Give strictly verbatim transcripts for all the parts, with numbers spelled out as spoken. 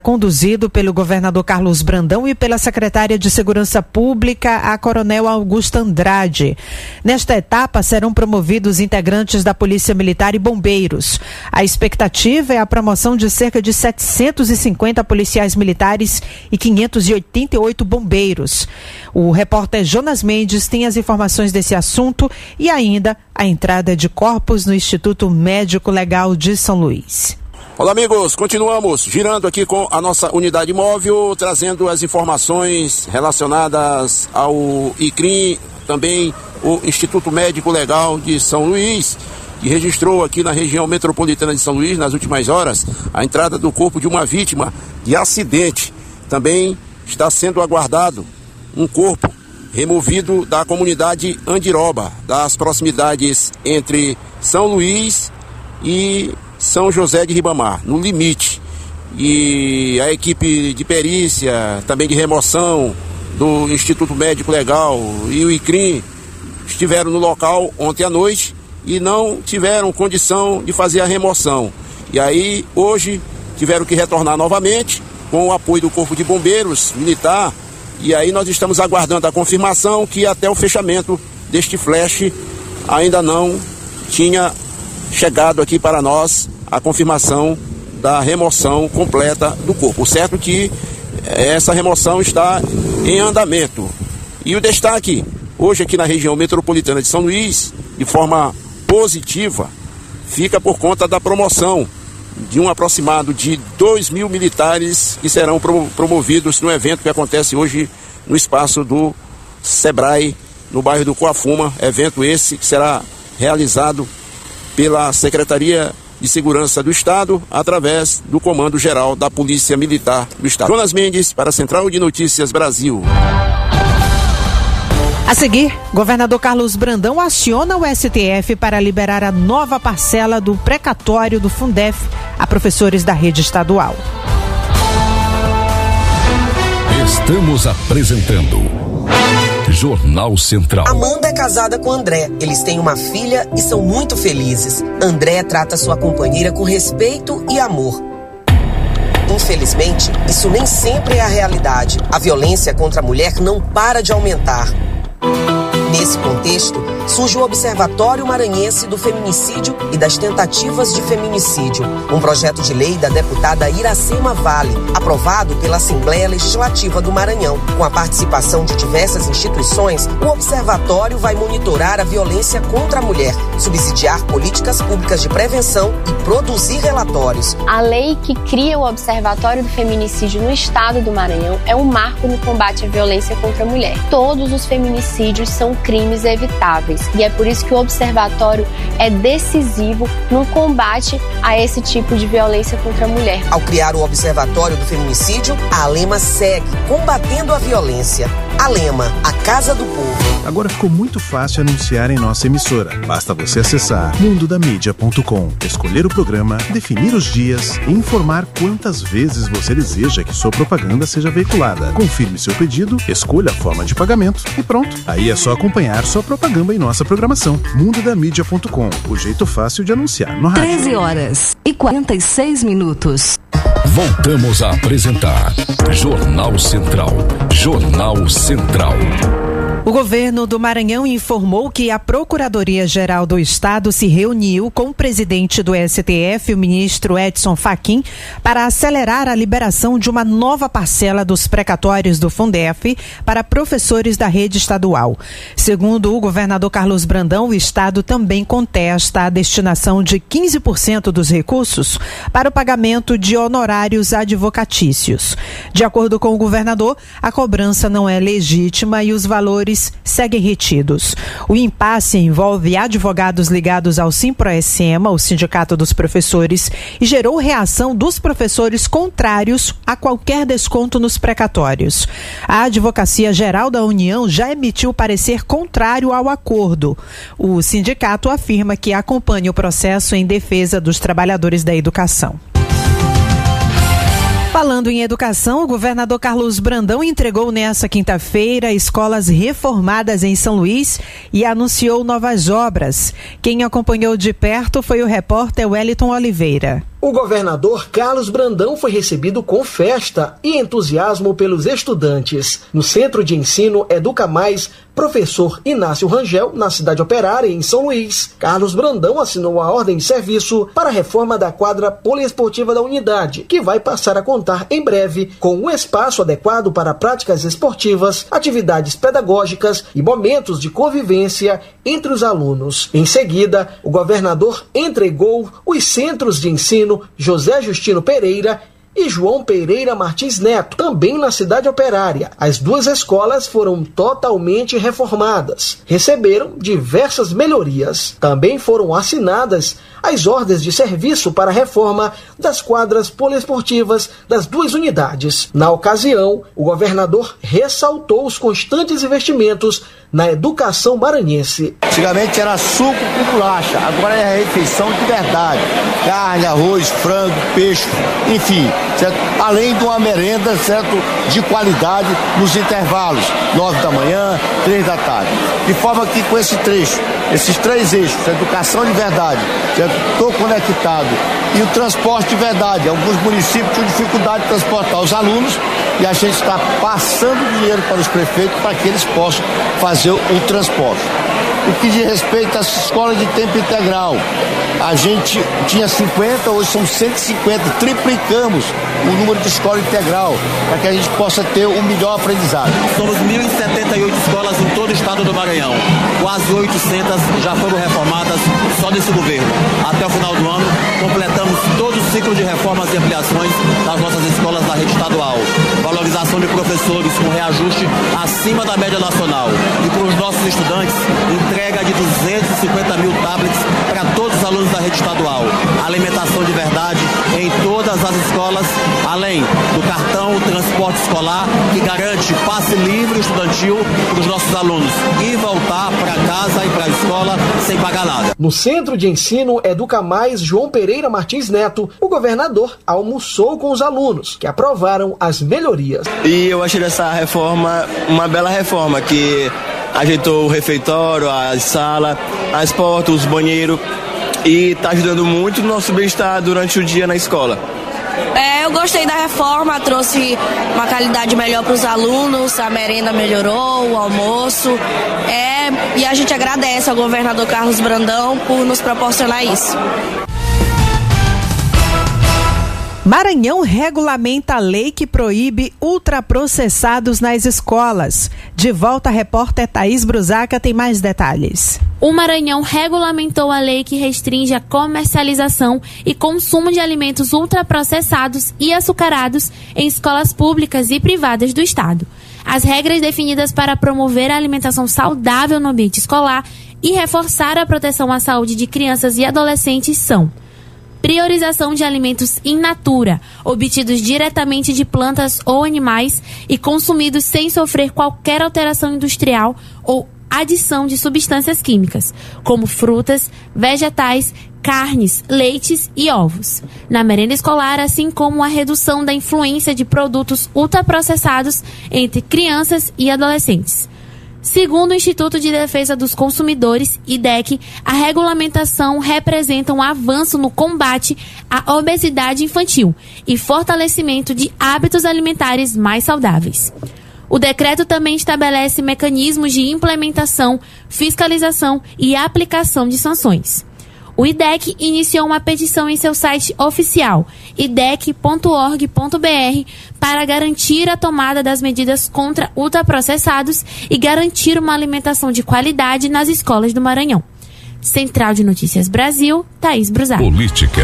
Conduzido pelo governador Carlos Brandão e pela secretária de Segurança Pública, a coronel Augusta Andrade. Nesta etapa serão promovidos integrantes da Polícia Militar e bombeiros. A expectativa é a promoção de cerca de setecentos e cinquenta policiais militares e quinhentos e oitenta e oito bombeiros. O repórter Jonas Mendes tem as informações desse assunto e ainda a entrada de corpos no Instituto Médico Legal de São Luís. Olá, amigos, continuamos girando aqui com a nossa unidade móvel, trazendo as informações relacionadas ao I C R I M, também o Instituto Médico Legal de São Luís, que registrou aqui na região metropolitana de São Luís, nas últimas horas, a entrada do corpo de uma vítima de acidente. Também está sendo aguardado um corpo removido da comunidade Andiroba, das proximidades entre São Luís e São José de Ribamar, no limite. E a equipe de perícia, também de remoção do Instituto Médico Legal e o I C R I M estiveram no local ontem à noite e não tiveram condição de fazer a remoção. E aí, hoje, tiveram que retornar novamente com o apoio do Corpo de Bombeiros Militar. E aí nós estamos aguardando a confirmação que até o fechamento deste flash ainda não tinha chegado aqui para nós a confirmação da remoção completa do corpo. O certo é que essa remoção está em andamento. E o destaque, hoje aqui na região metropolitana de São Luís, de forma positiva, fica por conta da promoção de um aproximado de dois mil militares que serão promovidos no evento que acontece hoje no espaço do Sebrae, no bairro do Coafuma. Evento esse que será realizado pela Secretaria de Segurança do Estado, através do Comando Geral da Polícia Militar do Estado. Jonas Mendes, para a Central de Notícias Brasil. A seguir, governador Carlos Brandão aciona o S T F para liberar a nova parcela do precatório do Fundef a professores da rede estadual. Estamos apresentando Jornal Central. Amanda é casada com André. Eles têm uma filha e são muito felizes. André trata sua companheira com respeito e amor. Infelizmente, isso nem sempre é a realidade. A violência contra a mulher não para de aumentar. Nesse contexto, surge o Observatório Maranhense do Feminicídio e das Tentativas de Feminicídio, um projeto de lei da deputada Iracema Vale, aprovado pela Assembleia Legislativa do Maranhão. Com a participação de diversas instituições, o observatório vai monitorar a violência contra a mulher, subsidiar políticas públicas de prevenção e produzir relatórios. A lei que cria o Observatório do Feminicídio no estado do Maranhão é um marco no combate à violência contra a mulher. Todos os feminicídios são crimes evitáveis e é por isso que o observatório é decisivo no combate a esse tipo de violência contra a mulher. Ao criar o Observatório do Feminicídio, a Alema segue combatendo a violência. Alema, a Casa do Povo. Agora ficou muito fácil anunciar em nossa emissora. Basta você acessar mundo da mídia ponto com, escolher o programa, definir os dias e informar quantas vezes você deseja que sua propaganda seja veiculada. Confirme seu pedido, escolha a forma de pagamento e pronto. Aí é só acompanhar sua propaganda em nossa programação. mundo da mídia ponto com, o jeito fácil de anunciar no rádio. treze horas e quarenta e seis minutos. Voltamos a apresentar Jornal Central. Jornal Central. O governo do Maranhão informou que a Procuradoria-Geral do Estado se reuniu com o presidente do S T F, o ministro Edson Fachin, para acelerar a liberação de uma nova parcela dos precatórios do Fundef para professores da rede estadual. Segundo o governador Carlos Brandão, o Estado também contesta a destinação de quinze por cento dos recursos para o pagamento de honorários advocatícios. De acordo com o governador, a cobrança não é legítima e os valores seguem retidos. O impasse envolve advogados ligados ao Simproecema, o Sindicato dos Professores, e gerou reação dos professores contrários a qualquer desconto nos precatórios. A Advocacia Geral da União já emitiu parecer contrário ao acordo. O sindicato afirma que acompanha o processo em defesa dos trabalhadores da educação. Falando em educação, o governador Carlos Brandão entregou nesta quinta-feira escolas reformadas em São Luís e anunciou novas obras. Quem acompanhou de perto foi o repórter Wellington Oliveira. O governador Carlos Brandão foi recebido com festa e entusiasmo pelos estudantes. No Centro de Ensino Educa Mais, professor Inácio Rangel, na cidade operária, em São Luís, Carlos Brandão assinou a ordem de serviço para a reforma da quadra poliesportiva da unidade, que vai passar a contar em breve com um espaço adequado para práticas esportivas, atividades pedagógicas e momentos de convivência entre os alunos. Em seguida, o governador entregou os centros de ensino José Justino Pereira e João Pereira Martins Neto, também na cidade operária. As duas escolas foram totalmente reformadas, receberam diversas melhorias. Também foram assinadas as ordens de serviço para a reforma das quadras poliesportivas das duas unidades. Na ocasião, o governador ressaltou os constantes investimentos na educação maranhense. Antigamente era suco com bolacha, agora é refeição de verdade. Carne, arroz, frango, peixe, enfim, certo? Além de uma merenda, certo, de qualidade nos intervalos, nove da manhã, três da tarde. De forma que com esse trecho, esses três eixos, educação de verdade, certo? Estou conectado, e o transporte de verdade. Alguns municípios tinham dificuldade de transportar os alunos e a gente está passando dinheiro para os prefeitos para que eles possam fazer o transporte. O que diz respeito às escolas de tempo integral, a gente tinha cinquenta, hoje são cento e cinquenta, triplicamos o número de escola integral, para que a gente possa ter um melhor aprendizado. Somos mil e setenta e oito escolas em todo o estado do Maranhão. Quase oitocentas já foram reformadas só nesse governo. Até o final do ano, completamos todo o ciclo de reformas e ampliações das nossas escolas da rede estadual. Valorização de professores com reajuste acima da média nacional. E para os nossos estudantes, entrega de duzentos e cinquenta mil tablets para todos os alunos da rede estadual. Alimentação de verdade em todas as escolas, além do cartão transporte escolar, que garante passe livre estudantil para os nossos alunos e voltar para casa e para a escola sem pagar nada. No Centro de Ensino Educa Mais João Pereira Martins Neto, o governador almoçou com os alunos, que aprovaram as melhorias. E eu achei essa reforma uma bela reforma, que ajeitou o refeitório, a sala, as portas, os banheiros, e está ajudando muito o nosso bem-estar durante o dia na escola. É, eu gostei da reforma, trouxe uma qualidade melhor para os alunos, a merenda melhorou, o almoço, é, e a gente agradece ao governador Carlos Brandão por nos proporcionar isso. Maranhão regulamenta a lei que proíbe ultraprocessados nas escolas. De volta, a repórter Thaís Brusaca tem mais detalhes. O Maranhão regulamentou a lei que restringe a comercialização e consumo de alimentos ultraprocessados e açucarados em escolas públicas e privadas do estado. As regras definidas para promover a alimentação saudável no ambiente escolar e reforçar a proteção à saúde de crianças e adolescentes são: priorização de alimentos in natura, obtidos diretamente de plantas ou animais e consumidos sem sofrer qualquer alteração industrial ou adição de substâncias químicas, como frutas, vegetais, carnes, leites e ovos. Na merenda escolar, assim como a redução da influência de produtos ultraprocessados entre crianças e adolescentes. Segundo o Instituto de Defesa dos Consumidores, I D E C, a regulamentação representa um avanço no combate à obesidade infantil e fortalecimento de hábitos alimentares mais saudáveis. O decreto também estabelece mecanismos de implementação, fiscalização e aplicação de sanções. O I D E C iniciou uma petição em seu site oficial, i d e c ponto org ponto b r, para garantir a tomada das medidas contra ultraprocessados e garantir uma alimentação de qualidade nas escolas do Maranhão. Central de Notícias Brasil, Thaís Brusaca. Política.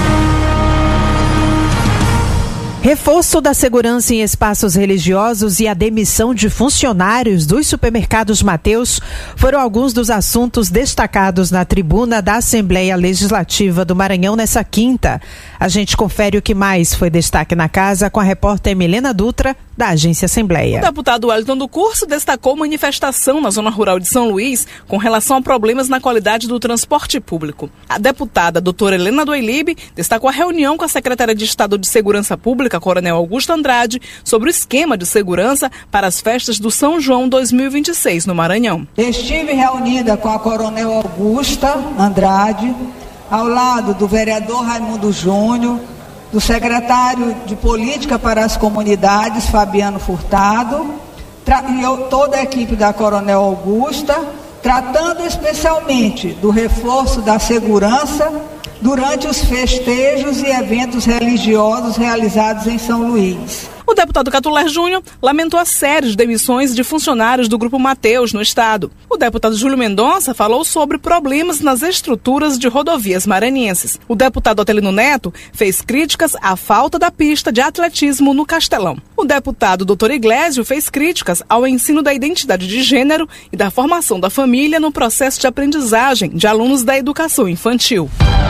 Reforço da segurança em espaços religiosos e a demissão de funcionários dos supermercados Mateus foram alguns dos assuntos destacados na tribuna da Assembleia Legislativa do Maranhão nessa quinta. A gente confere o que mais foi destaque na casa com a repórter Milena Dutra, da Agência Assembleia. O deputado Wellington do Curso destacou manifestação na zona rural de São Luís com relação a problemas na qualidade do transporte público. A deputada doutora Helena do Eilibe destacou a reunião com a secretária de Estado de Segurança Pública, Coronel Augusto Andrade, sobre o esquema de segurança para as festas do São João dois mil e vinte e seis no Maranhão. Estive reunida com a Coronel Augusta Andrade ao lado do vereador Raimundo Júnior, do secretário de Política para as Comunidades, Fabiano Furtado, e eu, toda a equipe da Coronel Augusta, tratando especialmente do reforço da segurança durante os festejos e eventos religiosos realizados em São Luís. O deputado Catulé Júnior lamentou a série de demissões de funcionários do Grupo Mateus no estado. O deputado Júlio Mendonça falou sobre problemas nas estruturas de rodovias maranhenses. O deputado Otelino Neto fez críticas à falta da pista de atletismo no Castelão. O deputado doutor Iglesio fez críticas ao ensino da identidade de gênero e da formação da família no processo de aprendizagem de alunos da educação infantil.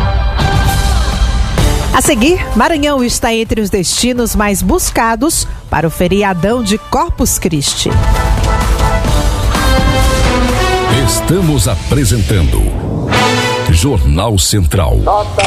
A seguir, Maranhão está entre os destinos mais buscados para o feriadão de Corpus Christi. Estamos apresentando Jornal Central.